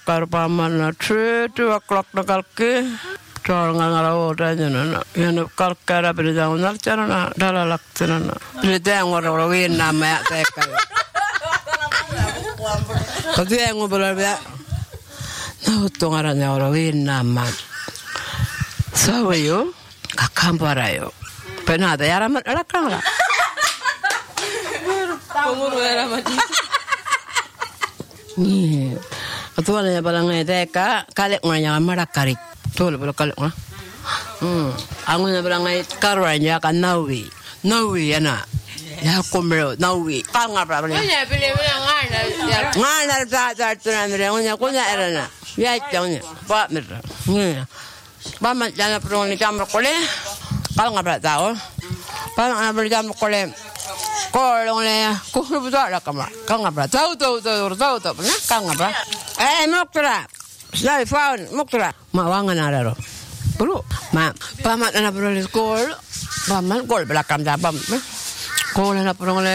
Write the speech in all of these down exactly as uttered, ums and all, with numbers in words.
karo paman na two o'clock na kalki chol nga nga rawo ta nyana na yana kalkara bili daw na chana na dalalak tina na bili daw nga rawo win na maya teka kasi ang ubala biya na utong ara na rawo win na ma sawayo kakambarayo penada yara mat alakang la Pumuro yara mat ni atuan ya balang teka kalek nganya marakarik tol bro kalek ha hmm angun ya balang karwanya kan nawi nawi yana ya komero nawi kanga bra bra ya pili ngana ya ngana ta ta tuna mere ngonya kunya erana ya tanya pa mer ni ba man jana pro ni jam kole kanga bra tao pa na bra jam kole kolong le ko buta la kama kanga bra tau tau tau tau tau na kanga bra eh moktra sai faun moktra ma wangan araro bro ma pamat na bro le skol paman gol belakang dabam ko na pro le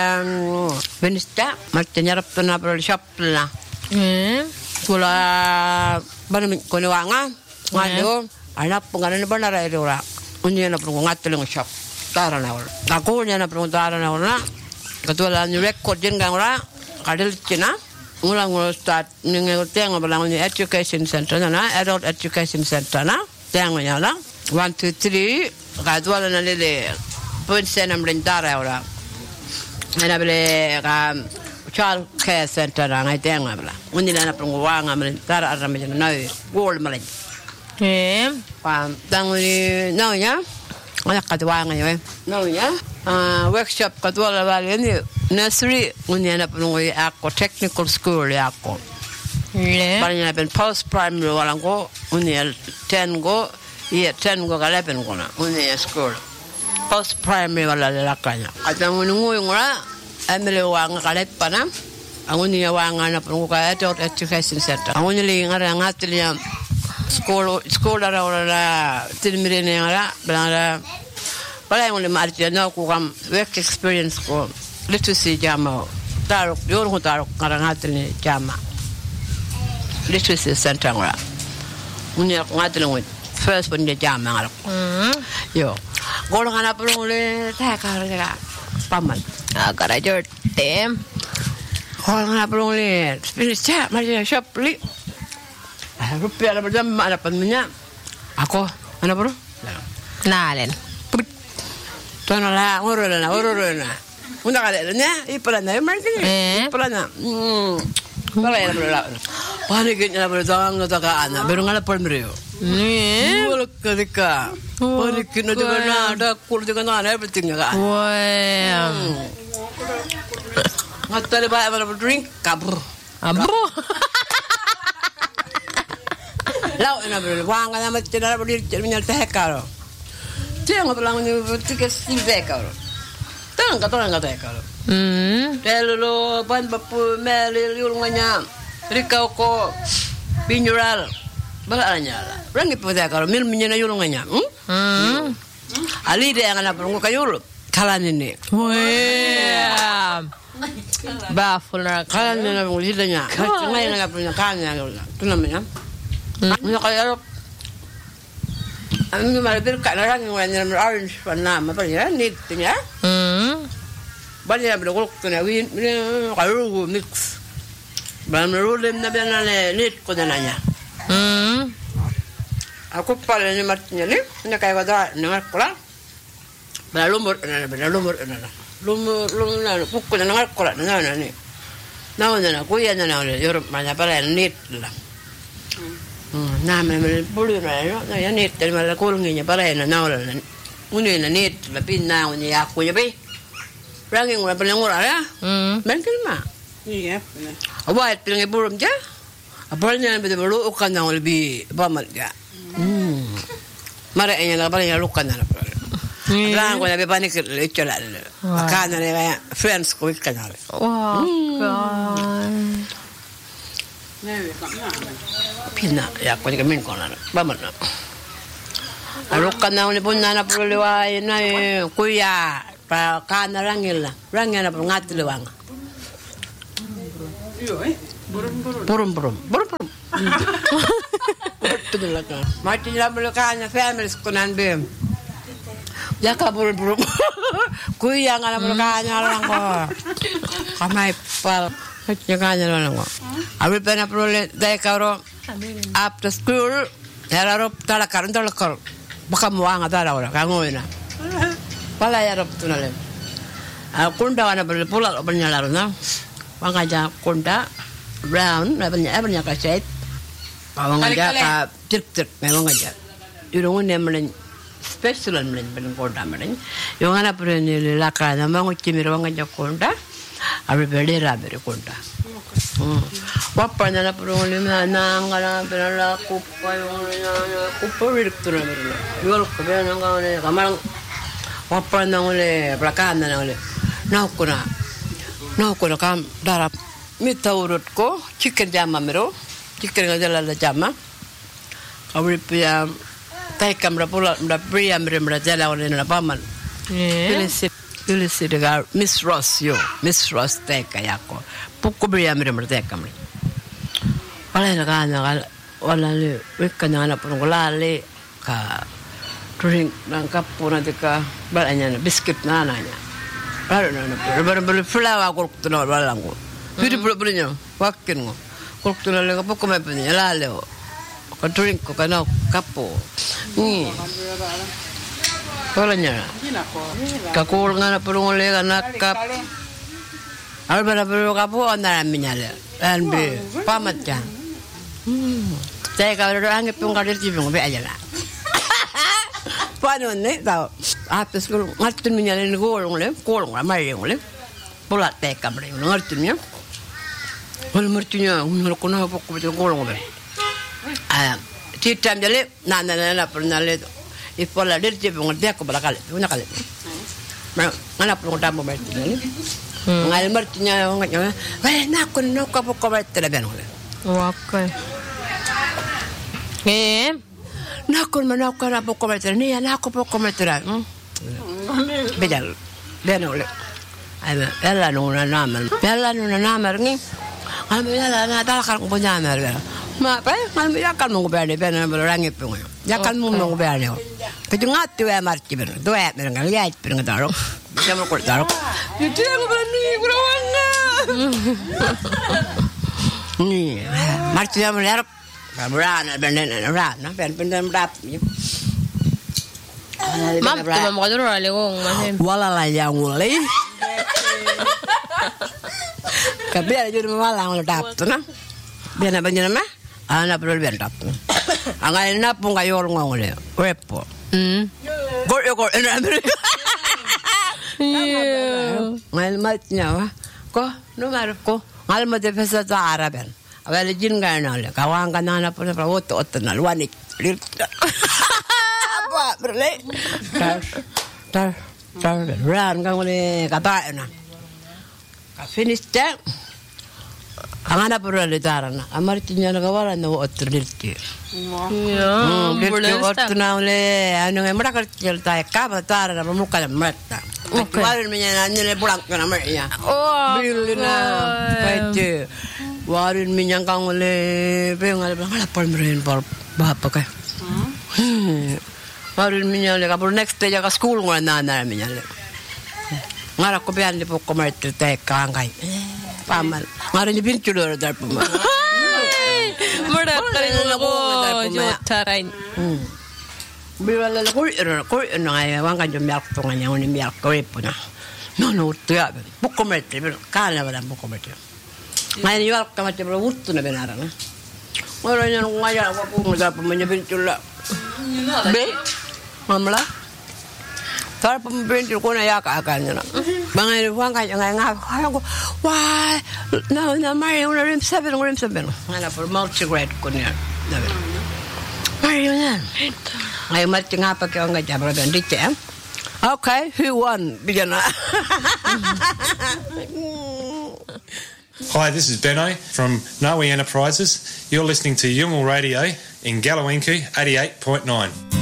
benista matnya rap na pro shop la eh kula ban ko ni wanga ngado anak penganan benar itu ora unya na pro ngatel shop tara na ora ako nya na pro tara na ora ketua ni record jen gang ora kadel cina ngulang ngulang start ningal tiang balang ni education center na adult education center na tiang nya la one two three kadua na le pun senam lentara ora ana bele ka child care center na ngai tiang bala unila na pro wanga lentara arame na gol malen eh pam tanguni na nya ana kadua ngai na nya Uh, workshop kadua la bali ni nursery unya na pro ako technical school ako le bali na ben post primary wala ko unya ten go yeah ten go eleven go na unya school post primary wala la kanya ata ngungu ngura amele wanga kalet pana angunya wanga na pro ka adult education center angunya li ngara ngatli school school ara wala tilmire ne ngara bala Wala yung limartia na ko kam work experience ko literacy jama tarok yor ko tarok karangatel ni jama literacy center ngara unya ko ngatel ng first one ni jama ngara mm yo gol ngana pulong le ta ka ka paman agara jorte gol ngana pulong le finish cha maria shop li rupiah la jam ana pannya ako ana bro nalen Tono la oro la oro la una kale ne ipalana marketing eh ipalana mm bala ya bala pani ke na bala dang ta ka ana pero ngala palmreo ni wala kadika pani ke na de na da kul de na everything ka wow ngatale ba bala drink kabur abo lao na bala wanga na matina bala nyal ta karo Tiang apa lang ni tiga silve karo. Tang kata orang kata karo. hmm Telo ban bapu meli liulungnya. Rikau ko binjural. Bala nyala. Rangi pada karo mil minyana yulungnya. Hmm. Ali de yang anak perungu kayul. Kalan ini. wah bafulna Kalan ini nak mulidanya. Ngai nak punya kannya. Tu namanya. Ni kaya Ami malapit ka na lang yung wanyang orange pa na mapanya need niya. hmm Banya bilog ko na win karu mix. Bam rulem na bana ne need ko na niya. hmm Ako pala ni matnya ni na kay wada na ko la. Bala lumur na bala lumur na. Lumur lumur na pukko na ngal ko la na na ni. Na na ko yan na na yor manya pala need la. Na me me bulu na no na ya net te mala ko ngi para na na la uni na net la pin na uni ya ko ya be rangi ngura pala ngura ya hmm men kilma iya awa et pingi burum ja apal nya be bulu ukan na ulbi ba mal ja hmm mara enya la bala ya lukan na la Lang ko na be panik le chola kana le ya friends ko ikana le wah god Pina ya ko ni kamin ko na ba man na Alukan na ni pun na pro liway na kuya pa kana rangil rangil na pro ngat liwang iyo eh burum burum burum burum burum Martin Labrocana families kunan bim. Jakabur buru. Kuya nga Labrocana lang ko. Kamay pal. Jakanya lang ko. Abi pena prole dai karo after school yararop talakar talakar. Baka muanga tara ora kangoina. Pala yarop tunale. Kunda wana bel pula bernyala na. Wangaja kunda brown nabanya abanya ka set. Wangaja ka tik tik wangaja. Irungun nemlen special nemlen ben kunda men. Yongana prene laka na mangu chimiro wangaja kunda. Abi bele rabere kunda. Wapanya na prone na ngala benala kupa yongana kupa riktura merna. Yol ko ben ngane kamarang wapanya ngole belakana ngole. Naukuna, naukuna kam darap mita urut ko chicken jama mero, chicken ngajala la jama. Kawri pia tai kamera pula mda pria mre mda jala ole na paman. Pilisi pilisi degar Miss Ross yo, Miss Ross tai kayako. Pukko pria mre mda tai kamera. Wala na kana wala le wekana na pungula le ka drink nang kapuna deka balanya biscuit na nanya. Baru-baru flower kulkutuna balangu. Piri pura-purinya, wakin ngo. Kulkutuna lega poko mepenya laleo. Ka drink ko kana kapo. Ni. Kolanya. Ka kul ngana purung lega nakap. Al bara-bara kapo andara minyale. Anbe pamatja. Hmm. Saya kalau angin pungkadir cibung be aja lah. Paano ne tao apes ko ngatun minya le ngol ngole kol ngol mai ngole pola te kamre ngatun minya wal martunya ngol ko na pokko be ngol ngole ah ti tam jale na na na pernah le e pola der je ngol de ko balakale una kale ma ngala pro tambo be ni ngal martunya ngol eh na ko no ko pokko be tele ben ngole okay eh Nakon manakon na pokko meter ni na ako pokko meter hmm bedal benole ay bella nuna naman bella nuna naman ngi am bella na talakar ko nyamar ma pa mal yakal mo berne berne bel rangi pungo yakal mo mo berne ko ngat tu e marti ben do e ben ngal yait ben ngadaro jamo ko daro yite mo berne ko wanga ni marti jamo yarap Rana benden rana ben benden rap. Mam tu mam kadro ale gong mahem. Wala la yang ulai. Kabe aja di malang lo tap tu na. Biar apa jenak mah? Anak perlu biar tap. Angai na pun kayor ngong le. Repo. Hmm. Gor yo gor ena beri. Iya. Ngal matnya wah. Ko no maruf ko. Ngal mat defesa ta araben. Awal jin gana le kawang kana na pun pra oto oto na luanik apa berle tar tar tar ran kang le kata na ka finish ta angana pura le tarana amar tinya na kawala na oto lirti ya boleh oto na le anu ngemra ka celta ka batar na muka mata Kemarin menyana le pulang kana mernya oh bilina pete warin minyang kang le pengal ngala pal meren par bapa ka warin minyang le kapur next day ka school ngala nana minyang le ngara ko bian le pokko marte te ka ngai pamal ngara ni pinchulo dar puma mura kalin ko yo tarain Bila la ko ko ngai wanga jom yak to nganya oni yak ko epuna no no tia pokko marte kala wala pokko marte Ngai ni wal kama cebra wuttu na benara na. Ora nyan ngaya ko ko mo sa pamanya pinchula. Be. Mamla. Tar pam pinchul ko na yaka akanya na. Bangai wang kaya ngai nga ko. Why? No, na Mario na rim seven rim seven. Ngala por multi grade ko niya. Dabe. Mario na. Ngai mat nga pa ko nga jabra ben dite. Okay, who won? Bigana. Hi, this is Benno from Nawi Enterprises. You're listening to Yungal Radio in Galawinku eighty-eight point nine.